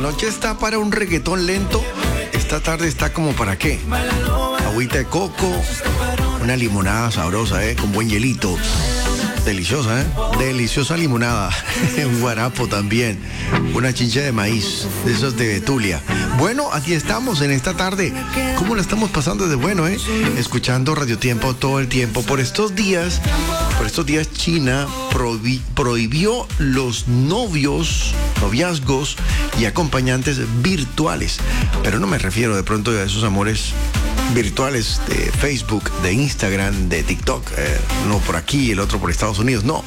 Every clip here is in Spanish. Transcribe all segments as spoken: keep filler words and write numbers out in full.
Noche está para un reggaetón lento. Esta tarde está como para qué. Agüita de coco, una limonada sabrosa, ¿eh? Con buen hielito. Deliciosa, ¿eh? Deliciosa limonada. Un guarapo también. Una chincha de maíz. De esos de Betulia. Bueno, aquí estamos en esta tarde. ¿Cómo la estamos pasando de bueno, eh? Escuchando Radio Tiempo todo el tiempo. Por estos días, por estos días China prohibi- prohibió los novios, noviazgos y acompañantes virtuales. Pero no me refiero de pronto a esos amores virtuales de Facebook, de Instagram, de TikTok, eh, uno por aquí y el otro por Estados Unidos, no.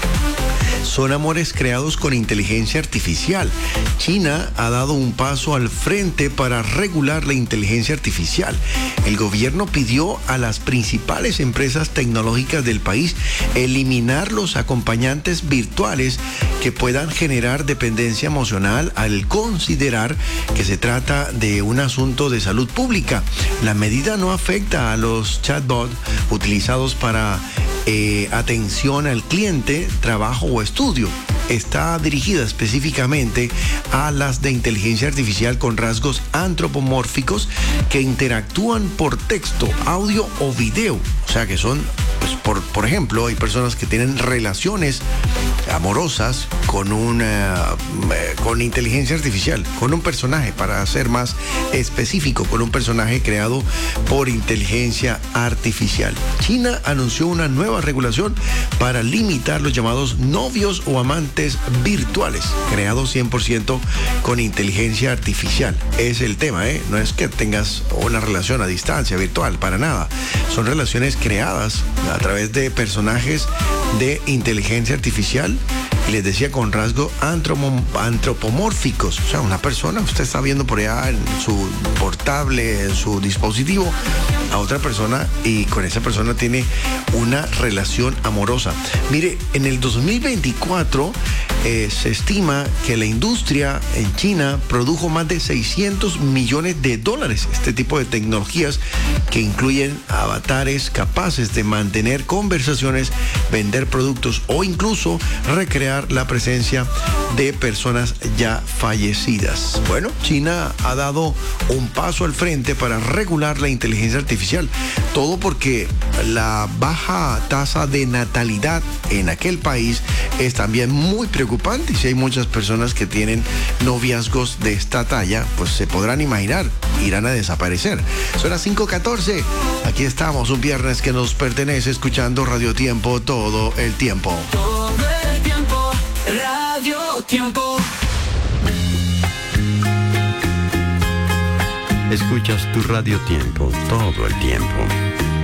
Son amores creados con inteligencia artificial. China ha dado un paso al frente para regular la inteligencia artificial. El gobierno pidió a las principales empresas tecnológicas del país eliminar los acompañantes virtuales que puedan generar dependencia emocional al considerar que se trata de un asunto de salud pública. La medida no afecta a los chatbots utilizados para eh, atención al cliente, trabajo o estudio. Está dirigida específicamente a las de inteligencia artificial con rasgos antropomórficos que interactúan por texto, audio o video. O sea que son, pues, por, por ejemplo, hay personas que tienen relaciones amorosas con una eh, con inteligencia artificial, con un personaje, para ser más específico, con un personaje creado por inteligencia artificial. China anunció una nueva regulación para limitar los llamados novios o amantes virtuales, creados cien por ciento con inteligencia artificial. Es el tema, ¿eh? No es que tengas una relación a distancia virtual, para nada. Son relaciones creadas a través de personajes de inteligencia artificial. Y les decía, con rasgos antropomórficos. O sea, una persona, usted está viendo por allá en su portable, en su dispositivo, a otra persona, y con esa persona tiene una relación amorosa. Mire, en el dos mil veinticuatro eh, se estima que la industria en China produjo más de seiscientos millones de dólares. Este tipo de tecnologías que incluyen avatares capaces de mantener conversaciones, vender productos o incluso recrear la presencia de personas ya fallecidas. Bueno, China ha dado un paso al frente para regular la inteligencia artificial. Todo porque la baja tasa de natalidad en aquel país es también muy preocupante. Y si hay muchas personas que tienen noviazgos de esta talla, pues se podrán imaginar, irán a desaparecer. Son las cinco catorce. Aquí estamos, un viernes que nos pertenece, escuchando Radio Tiempo todo el tiempo. Todo el tiempo, Radio Tiempo. Escuchas tu Radio Tiempo todo el tiempo.